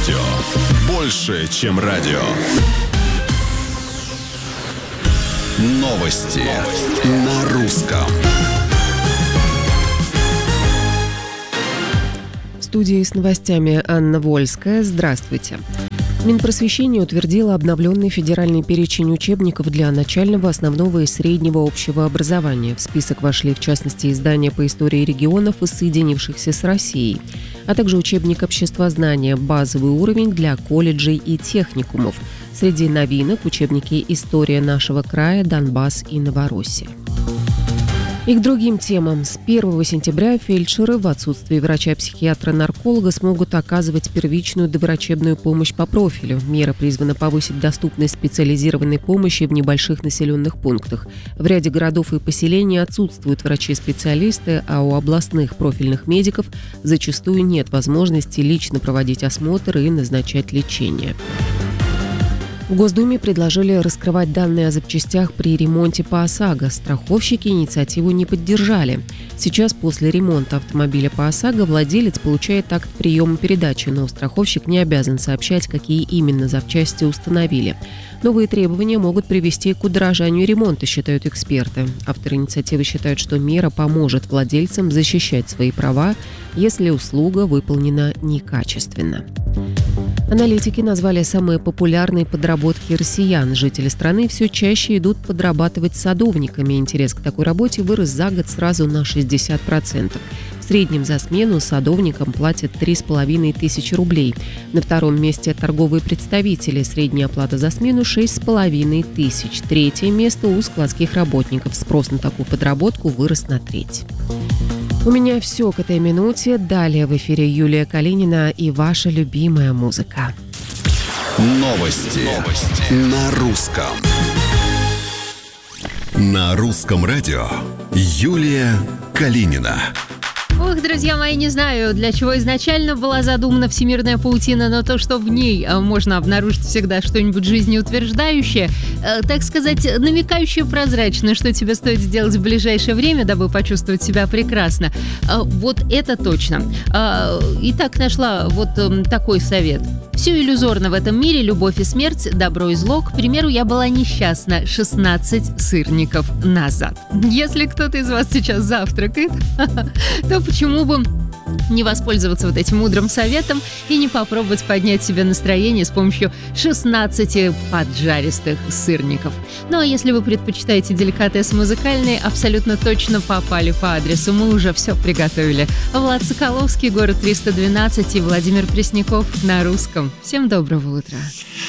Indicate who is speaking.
Speaker 1: радио. Больше, чем радио. Новости на русском.
Speaker 2: В студии с новостями Анна Вольская. Здравствуйте. Минпросвещение утвердило обновленный федеральный перечень учебников для начального, основного и среднего общего образования. В список вошли, в частности, издания по истории регионов, воссоединившихся с Россией, а также учебник обществознания «Базовый уровень» для колледжей и техникумов. Среди новинок – учебники «История нашего края», «Донбасс» и «Новороссия». И к другим темам. С 1 сентября фельдшеры в отсутствии врача-психиатра-нарколога смогут оказывать первичную доврачебную помощь по профилю. Мера призвана повысить доступность специализированной помощи в небольших населенных пунктах. В ряде городов и поселений отсутствуют врачи-специалисты, а у областных профильных медиков зачастую нет возможности лично проводить осмотр и назначать лечение. В Госдуме предложили раскрывать данные о запчастях при ремонте по ОСАГО. Страховщики инициативу не поддержали. Сейчас после ремонта автомобиля по ОСАГО владелец получает акт приема передачи, но страховщик не обязан сообщать, какие именно запчасти установили. Новые требования могут привести к удорожанию ремонта, считают эксперты. Авторы инициативы считают, что мера поможет владельцам защищать свои права, если услуга выполнена некачественно. Аналитики назвали самые популярные подработки россиян. Жители страны все чаще идут подрабатывать садовниками. Интерес к такой работе вырос за год сразу на 60%. В среднем за смену садовникам платят 3500 рублей. На втором месте торговые представители. Средняя оплата за смену 6500. Третье место у складских работников. Спрос на такую подработку вырос на треть. У меня все к этой минуте. Далее в эфире Юлия Калинина и ваша любимая музыка.
Speaker 1: Новости на русском. На русском радио Юлия Калинина.
Speaker 3: Ох, друзья мои, не знаю, для чего изначально была задумана всемирная паутина, но то, что в ней можно обнаружить всегда что-нибудь жизнеутверждающее, так сказать, намекающее прозрачно, что тебе стоит сделать в ближайшее время, дабы почувствовать себя прекрасно. Вот это точно. Итак, нашла вот такой совет. Все иллюзорно в этом мире, любовь и смерть, добро и зло. К примеру, я была несчастна 16 сырников назад. Если кто-то из вас сейчас завтракает, то почему бы не воспользоваться вот этим мудрым советом и не попробовать поднять себе настроение с помощью 16 поджаристых сырников. Ну а если вы предпочитаете деликатес музыкальный, абсолютно точно попали по адресу. Мы уже все приготовили. Влад Соколовский, город 312 и Владимир Пресняков на русском. Всем доброго утра.